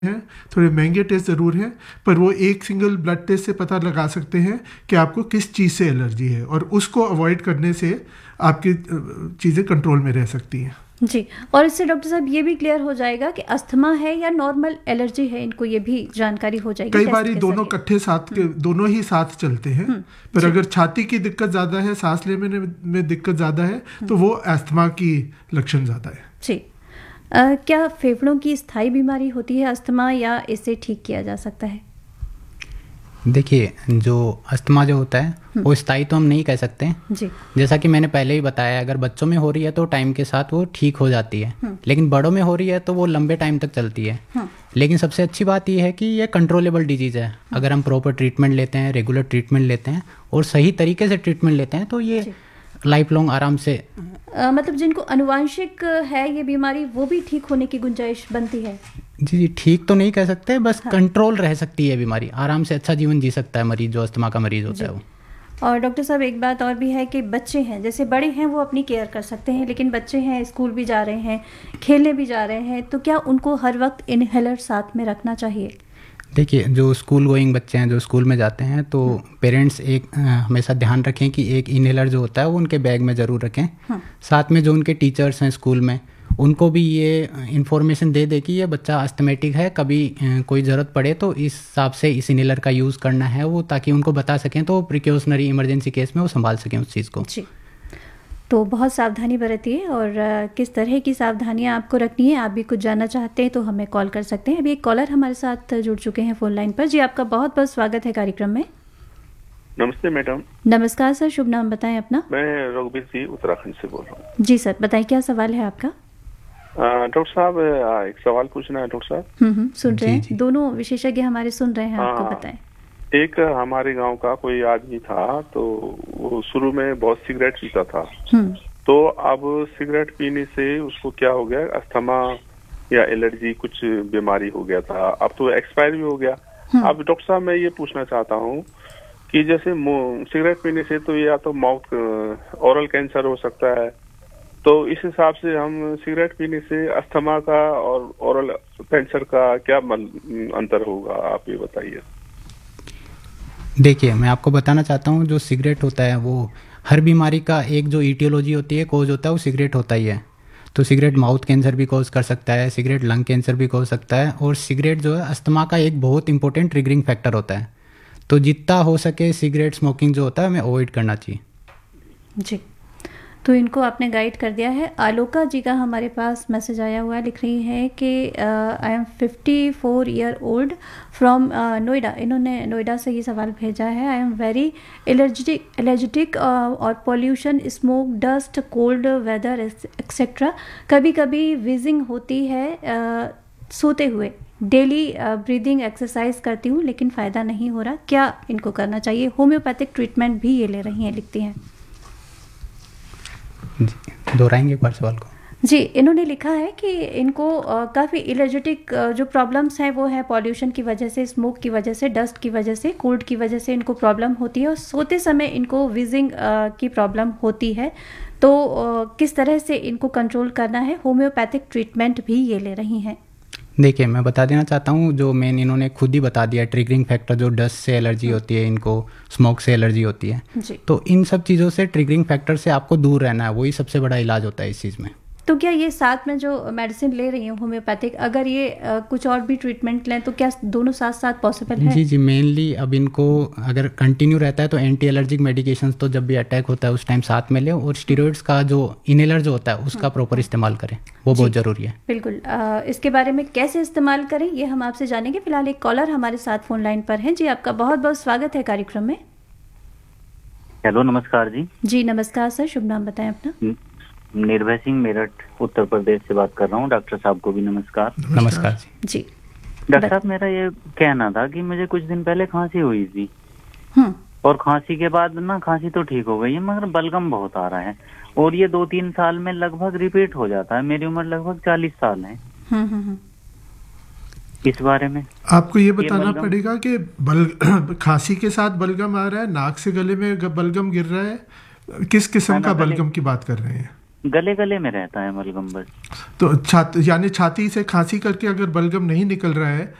हैं, थोड़े महंगे टेस्ट ज़रूर हैं, पर वो एक सिंगल ब्लड टेस्ट से पता लगा सकते हैं कि आपको किस चीज़ से एलर्जी है, और उसको अवॉइड करने से आपकी चीज़ें कंट्रोल में रह सकती हैं। जी, और इससे डॉक्टर साहब ये भी क्लियर हो जाएगा कि अस्थमा है या नॉर्मल एलर्जी है, इनको ये भी जानकारी हो जाएगी। कई बार दोनों इकट्ठे साथ के दोनों ही साथ चलते हैं, पर अगर छाती की दिक्कत ज़्यादा है, सांस लेने में दिक्कत ज़्यादा है, तो वो अस्थमा की लक्षण ज़्यादा है। जी, क्या फेफड़ों की स्थायी बीमारी होती है अस्थमा, या इसे ठीक किया जा सकता है? देखिए, जो अस्थमा जो होता है वो स्थायी तो हम नहीं कह सकते जी। जैसा कि मैंने पहले ही बताया, अगर बच्चों में हो रही है तो टाइम के साथ वो ठीक हो जाती है, लेकिन बड़ों में हो रही है तो वो लंबे टाइम तक चलती है। लेकिन सबसे अच्छी बात ये है कि ये कंट्रोलेबल डिजीज़ है। अगर हम प्रॉपर ट्रीटमेंट लेते हैं, रेगुलर ट्रीटमेंट लेते हैं और सही तरीके से ट्रीटमेंट लेते हैं, तो ये लाइफ लॉन्ग आराम से मतलब जिनको अनुवांशिक है ये बीमारी, वो भी ठीक होने की गुंजाइश बनती है? जी, ठीक तो नहीं कह सकते, बस कंट्रोल रह सकती है बीमारी, आराम से अच्छा जीवन जी सकता है मरीज, जो अस्थमा का मरीज होता है वो। और डॉक्टर साहब एक बात और भी है कि बच्चे हैं, जैसे बड़े हैं वो अपनी केयर कर सकते हैं, लेकिन बच्चे हैं, स्कूल भी जा रहे हैं, खेलने भी जा रहे हैं, तो क्या उनको हर वक्त इनहेलर साथ में रखना चाहिए? देखिए, जो स्कूल गोइंग बच्चे हैं, जो स्कूल में जाते हैं, तो पेरेंट्स एक हमेशा ध्यान रखें कि एक इनहेलर जो होता है वो उनके बैग में ज़रूर रखें। साथ में जो उनके टीचर्स हैं स्कूल में, उनको भी ये इन्फॉर्मेशन दे कि ये बच्चा अस्थमेटिक है, कभी कोई ज़रूरत पड़े तो इस हिसाब से इस इनहेलर का यूज़ करना है वो, ताकि उनको बता सकें, तो प्रिकॉशनरी इमरजेंसी केस में वो संभाल सकें उस चीज़ को। जी, तो बहुत सावधानी बरतिए, और किस तरह की सावधानियां आपको रखनी है, आप भी कुछ जानना चाहते हैं तो हमें कॉल कर सकते हैं। अभी एक कॉलर हमारे साथ जुड़ चुके हैं फ़ोन लाइन पर। जी, आपका बहुत बहुत स्वागत है कार्यक्रम में। नमस्ते मैडम। नमस्कार सर, शुभ नाम बताएं अपना। मैं रघुवीर जी उत्तराखंड से बोल रहा हूँ। जी सर, बताएं क्या सवाल है आपका? डॉक्टर साहब, एक सवाल पूछना है डॉक्टर साहब। सुन रहे हैं, दोनों विशेषज्ञ हमारे सुन रहे हैं, आपको बताएं। एक हमारे गांव का कोई आदमी था, तो वो शुरू में बहुत सिगरेट पीता था, तो अब सिगरेट पीने से उसको क्या हो गया, अस्थमा या एलर्जी कुछ बीमारी हो गया था, अब तो एक्सपायर भी हो गया। अब डॉक्टर साहब मैं ये पूछना चाहता हूँ कि जैसे सिगरेट पीने से तो या तो माउथ ओरल कैंसर हो सकता है, तो इस हिसाब से हम सिगरेट पीने से अस्थमा का और ओरल कैंसर का क्या अंतर होगा, आप ये बताइए। देखिए, मैं आपको बताना चाहता हूँ, जो सिगरेट होता है वो हर बीमारी का एक जो ईटियोलॉजी होती है, कोज होता है, वो सिगरेट होता ही है। तो सिगरेट माउथ कैंसर भी कॉज कर सकता है, सिगरेट लंग कैंसर भी कॉज सकता है, और सिगरेट जो है अस्थमा का एक बहुत इंपॉर्टेंट ट्रिगरिंग फैक्टर होता है। तो जितना हो सके सिगरेट स्मोकिंग जो होता है हमें अवॉइड करना चाहिए। जी, तो इनको आपने गाइड कर दिया है। आलोका जी का हमारे पास मैसेज आया हुआ है, लिख रही है कि I am 54 year old from Noida. इन्होंने नोएडा से ये सवाल भेजा है। आई एम वेरी एलर्जिटिक और pollution, smoke, dust, cold weather etcetera. कभी कभी विजिंग होती है सोते हुए। डेली ब्रीदिंग एक्सरसाइज करती हूँ लेकिन फ़ायदा नहीं हो रहा, क्या इनको करना चाहिए? होम्योपैथिक ट्रीटमेंट भी ये ले रही हैं, लिखती हैं। दोहराएंगे एक बार सवाल को? जी, इन्होंने लिखा है कि इनको काफ़ी एलर्जेटिक जो प्रॉब्लम्स हैं वो है पॉल्यूशन की वजह से, स्मोक की वजह से, डस्ट की वजह से, कोल्ड की वजह से इनको प्रॉब्लम होती है, और सोते समय इनको विजिंग की प्रॉब्लम होती है। तो किस तरह से इनको कंट्रोल करना है? होम्योपैथिक ट्रीटमेंट भी ये ले रही हैं। देखिए, मैं बता देना चाहता हूँ, जो मेन इन्होंने खुद ही बता दिया, ट्रिगरिंग फैक्टर जो डस्ट से एलर्जी होती है, इनको स्मोक से एलर्जी होती है, तो इन सब चीज़ों से, ट्रिगरिंग फैक्टर से आपको दूर रहना है, वही सबसे बड़ा इलाज होता है इस चीज़ में। तो क्या ये साथ में जो मेडिसिन ले रही हूँ होम्योपैथिक, अगर ये कुछ और भी ट्रीटमेंट लें तो क्या दोनों साथ साथ पॉसिबल है? जी, मेनली अब इनको अगर कंटिन्यू रहता है तो एंटी एलर्जिक मेडिकेशंस तो जब भी अटैक होता है उस टाइम साथ में लें, और स्टीरॉइड्स का जो इनहेलर जो होता है उसका प्रॉपर इस्तेमाल करें, वो बहुत ज़रूरी है। बिल्कुल, इसके बारे में कैसे इस्तेमाल करें ये हम आपसे जानेंगे। फिलहाल एक कॉलर हमारे साथ फोन लाइन पर हैं। जी, आपका बहुत बहुत स्वागत है कार्यक्रम में। हेलो, नमस्कार जी। जी नमस्कार सर, शुभ नाम बताएं अपना। निर्भय सिंह, मेरठ उत्तर प्रदेश से बात कर रहा हूँ। डॉक्टर साहब को भी नमस्कार। नमस्कार जी। डॉक्टर साहब, मेरा ये कहना था कि मुझे कुछ दिन पहले खांसी हुई थी, और खांसी के बाद ना खांसी तो ठीक हो गई है, मगर बलगम बहुत आ रहा है, और ये 2-3 साल में लगभग रिपीट हो जाता है। मेरी उम्र लगभग 40 साल है। इस बारे में आपको ये बताना पड़ेगा कि खांसी के साथ बलगम आ रहा है, नाक से गले में बलगम गिर रहा है, किस किस्म का बलगम की बात कर रहे हैं? गले गले में रहता है बलगम बस। तो यानी छाती से खांसी करके अगर बलगम नहीं निकल रहा है